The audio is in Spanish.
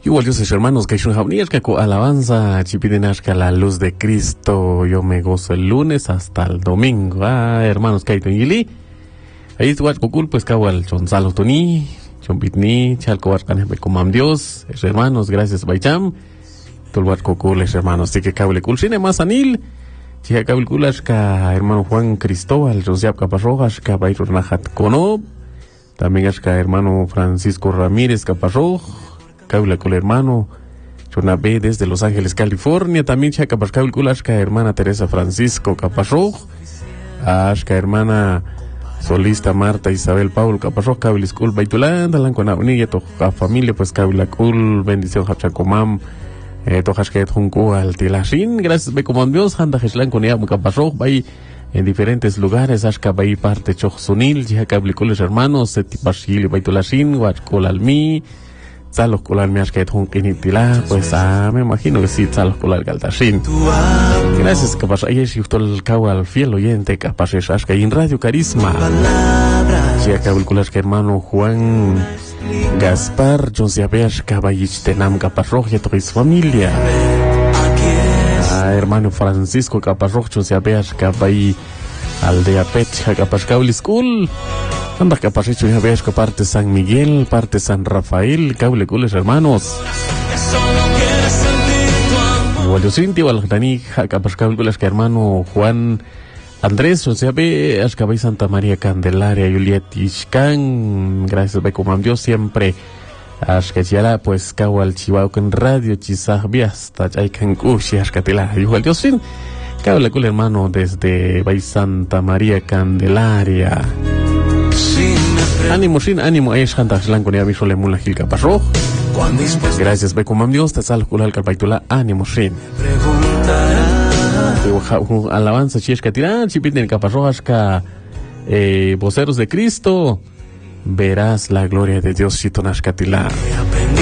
Igual Dios, hermanos, que es con alabanza, chipinashka la luz de Cristo. Yo me gozo el lunes hasta el domingo. Hermanos, que hay ahí tu cool, pues kawal chonsalo toni, chompitni, chalcoar canebe comam Dios, hermanos, gracias Baicham. Tulwat cool, hermanos, sí que cable cool, sin más anil. Chica cable cool, hermano Juan Cristóbal, Josep Caparrojas, Cabairu Najat Cono. También hermano Francisco Ramírez Caparroj. Cabla con el hermano Chonabe desde Los Ángeles, California. También chaca pascal culashka hermana Teresa Francisco Caparroj. Ashka hermana solista Marta Isabel Paul Caparroj. Cabla school Baitulanda Lancona unilla toja familia pues cabla cool bendición hachacomam tojashket junco al tilashin. Gracias be como Dios handa heshlan con ella Caparroj bay en diferentes lugares. Ashka bay parte chojsunil ya cabla cool hermanos setipashil Baitulashin guachcol almi Salos colar me has que pues me imagino que sí, salos colar galtashin. Gracias, capaz ayer si usted el cabo al fiel oyente, capaz es que en Radio Carisma. Si acabo el colar que hermano Juan Gaspar, José Abeas, caballich tenam capaz roja toda su familia. Hermano Francisco capaz roja, José Abeas, caball aldea Pech, capaz cable school. Anda capaz hecho ya veas que parte San Miguel, parte San Rafael, cable cules hermanos. Igual yo sinti igual Dani, capaz cable cules que hermano Juan Andrés, o sea ve ascabay Santa María Candelaria, Juliet Ishkan, gracias ve como Dios siempre. Ascayala pues cawal Chihuahua con radio chisah hasta hay can kushi ascatela. Igual yo sin cable cules hermano desde Bay Santa María Candelaria. Ánimo, sin ánimo, es jantas blanco ni aviso le mula gil caparro. Gracias, ve como Dios, te sal culal carpaitula, ánimo, sin. Alabanza, si es que tiran, si piden caparro, asca, voceros de Cristo, verás la gloria de Dios, si tonas catila.